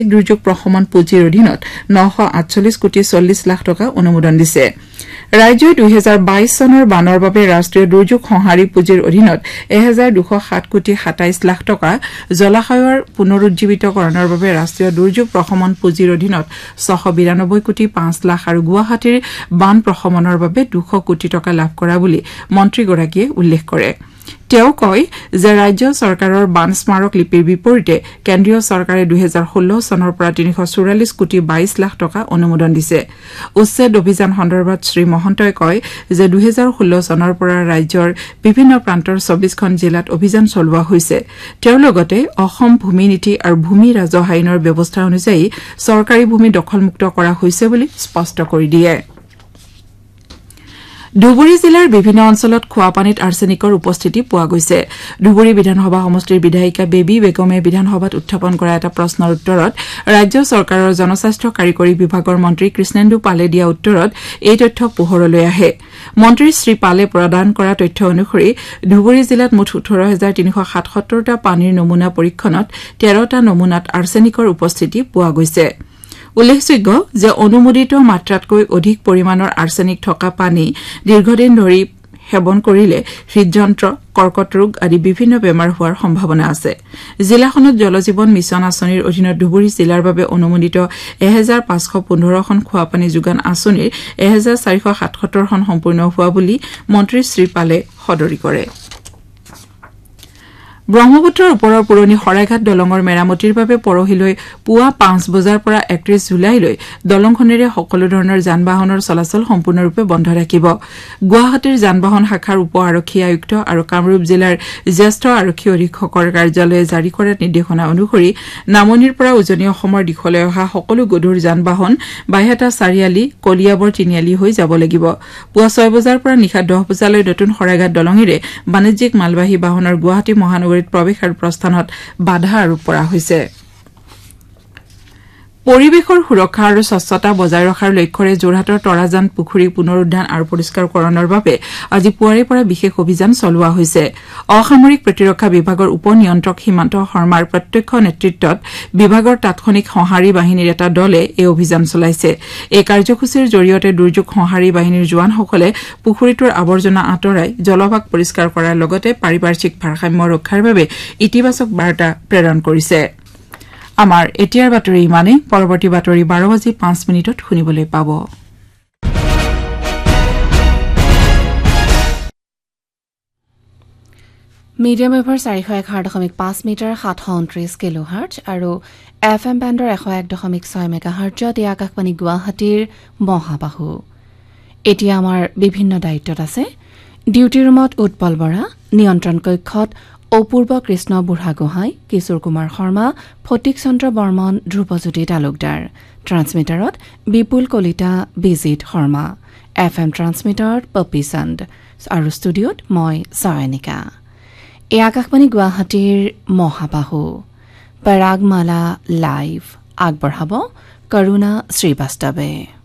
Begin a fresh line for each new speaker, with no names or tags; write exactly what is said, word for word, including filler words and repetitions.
দুৰ্যোগ প্ৰশমন পুঁজিৰ অধীনত নশ আঠচল্লিশ কোটি চল্লিশ লাখ টকা অনুমোদন দিছে। ৰাজ্যই দুই হাজাৰ বাইশ চনৰ বানৰ বাবে ৰাষ্ট্ৰীয় দুৰ্যোগ সঁহাৰি পুঁজিৰ অধীনত এক হাজাৰ দুশ সাত কোটি সাতাইশ লাখ টকা, জলাশয়ৰ পুনৰুজ্জীৱিতকৰণৰ বাবে ৰাষ্ট্ৰীয় দুৰ্যোগ প্ৰশমন পুঁজিৰ অধীনত ছশ বিৰানব্বৈ কোটি পাঁচ লাখ আৰু গুৱাহাটীৰ বান প্ৰশমনৰ বাবে দুশ কোটি টকা লাভ কৰা বুলি মন্ত্ৰীগৰাকীয়ে উল্লেখ কৰে। তেওঁ কয় যে ৰাজ্য চৰকাৰৰ বান স্মাৰক লিপিৰ বিপৰীতে কেন্দ্ৰীয় চৰকাৰে দুই হাজাৰ ষোল্ল চনৰ পৰা তিনিশ চৌৰাল্লিছ কোটি বাইশ লাখ টকা অনুমোদন দিছে। উচ্ছেদ অভিযান সন্দৰ্ভত শ্ৰী মহন্তই কয় যে দুই হাজাৰ ষোল্ল চনৰ পৰা ৰাজ্যৰ বিভিন্ন প্ৰান্তৰ চৌবিশখন জিলাত অভিযান চলোৱা হৈছে। তেওঁ লগতে অসম ভূমি নীতি আৰু ভূমি ৰাজহ আইনৰ ব্যৱস্থা অনুযায়ী চৰকাৰী ভূমি দখলমুক্ত কৰা হৈছে বুলি স্পষ্ট কৰি দিয়ে। ধুবুৰী জিলাৰ বিভিন্ন অঞ্চলত খোৱাপানীত আৰ্ছেনিকৰ উপস্থিতি পোৱা গৈছে। ধুবুৰী বিধানসভা সমষ্টিৰ বিধায়িকা বেবী বেগমে বিধানসভাত উত্থাপন কৰা এটা প্ৰশ্নৰ উত্তৰত ৰাজ্য চৰকাৰৰ জনস্বাস্থ্য কাৰিকৰী বিভাগৰ মন্ত্ৰী কৃষ্ণেন্দু পালে দিয়া উত্তৰত এই তথ্য পোহৰলৈ আহে। মন্ত্ৰী শ্ৰী পালে প্ৰদান কৰা তথ্য অনুসৰি ধুবুৰী জিলাত মুঠ ওঠৰ হাজাৰ তিনিশ সাতসত্তৰটা পানীৰ নমুনা পৰীক্ষণত তেৰটা নমুনাত আৰ্ছেনিকৰ উপস্থিতি পোৱা গৈছে। উল্লেখযোগ্য যে অনুমোদিত মাত্ৰাতকৈ অধিক পৰিমাণৰ আৰ্ছেনিক থকা পানী দীৰ্ঘদিন ধৰি সেৱন কৰিলে হৃদযন্ত্ৰ, কৰ্কট ৰোগ আদি বিভিন্ন বেমাৰ হোৱাৰ সম্ভাৱনা আছে। জিলাখনত জলজীৱন মিছন আঁচনিৰ অধীনত ধুবুৰী জিলাৰ বাবে অনুমোদিত এক হাজাৰ পাঁচশ পোন্ধৰখন খোৱাপানী যোগান আঁচনিৰ এক হাজাৰ চাৰিশ সাতসত্তৰখন সম্পূৰ্ণ হোৱা বুলি মন্ত্ৰী শ্ৰী পালে সদৰি কৰে। ব্ৰহ্মপুত্ৰৰ ওপৰৰ পুৰণি শৰাইঘাট দলঙৰ মেৰামতিৰ বাবে পৰহিলৈ পুৱা পাঁচ বজাৰ পৰা একত্ৰিশ জুলাইলৈ দলংখনেৰে সকলো ধৰণৰ যান বাহনৰ চলাচল সম্পূৰ্ণৰূপে বন্ধ ৰাখিব। গুৱাহাটীৰ যান বাহন শাখাৰ উপ আৰক্ষী আয়ুক্ত আৰু কামৰূপ জিলাৰ জ্যেষ্ঠ আৰক্ষী অধীক্ষকৰ কাৰ্যালয়ে জাৰি কৰা নিৰ্দেশনা অনুসৰি নামনিৰ পৰা উজনি অসমৰ দিশলৈ অহা সকলো গধুৰ যান বাহন বাইহাটা চাৰিআলি, কলিয়াবৰ তিনিআলি হৈ যাব লাগিব। পুৱা ছয় বজাৰ পৰা নিশা দহ বজালৈ নতুন শৰাইঘাট দলঙেৰে বাণিজ্যিক মালবাহী বাহনৰ গুৱাহাটী মহানগৰীত প্ৰৱেশ আৰু প্ৰস্থানত বাধা আৰোপ কৰা হৈছে। পৰিৱেশৰ সুৰক্ষা আৰু স্বচ্ছতা বজাই ৰখাৰ লক্ষ্যৰে যোৰহাটৰ তৰাজান পুখুৰী পুনৰুদ্ধাৰ আৰু পৰিষ্কাৰকৰণৰ বাবে আজি পুৱাৰে পৰা বিশেষ অভিযান চলোৱা হৈছে। অসামৰিক প্ৰতিৰক্ষা বিভাগৰ উপ নিয়ন্ত্ৰক সীমান্ত শৰ্মাৰ প্ৰত্যক্ষ নেতৃত্বত বিভাগৰ তাৎক্ষণিক সঁহাৰি বাহিনীৰ এটা দলে এই অভিযান চলাইছে। এই কাৰ্যসূচীৰ জৰিয়তে দুৰ্যোগ সঁহাৰি বাহিনীৰ জোৱানসকলে পুখুৰীটোৰ আৱৰ্জনা আঁতৰাই জলভাগ পৰিষ্কাৰ কৰাৰ লগতে পাৰিপাৰ্শ্বিক ভাৰসাম্য ৰক্ষাৰ বাবে ইতিবাচক বাৰ্তা প্ৰেৰণ কৰিছে। আমাৰ এতিয়াৰ বাতৰি ইমানেই। পৰৱৰ্তী বাতৰি বাৰ বাজি পাঁচ মিনিটত শুনিবলৈ পাব।
মিডিয়াম ৱেভৰ চাৰিশ এঘাৰ দশমিক পাঁচ মিটাৰ সাতশ ঊনত্ৰিশ কিলো হাৰ্টজ আৰু এফ এম বেণ্ডৰ এশ এক দশমিক ছয় মেগা হাৰ্টজত এই আকাশবাণী গুৱাহাটীৰ মহাবাহু। এতিয়া আমাৰ বিভিন্ন দায়িত্বত আছে। ডিউটি ৰুমত উৎপল বৰা, নিয়ন্ত্ৰণ কক্ষত অপূৰ্ব কৃষ্ণ বুঢ়াগোহাঁই, কিশোৰ কুমাৰ শৰ্মা, ফটিক চন্দ্ৰ বৰ্মন, ধ্ৰুৱজ্যোতি তালুকদাৰ। ট্ৰান্সমিটাৰত বিপুল কলিতা, বিজিত শৰ্মা। এফ এম ট্ৰান্সমিটাৰত পপি চন্দ আৰু ষ্টুডিঅ'ত মই চয়নিকা। এই আকাশবাণী গুৱাহাটীৰ মহাবাহু। পৰাগমালা লাইভ আগবঢ়াব কৰুণা শ্ৰীবাস্তৱে।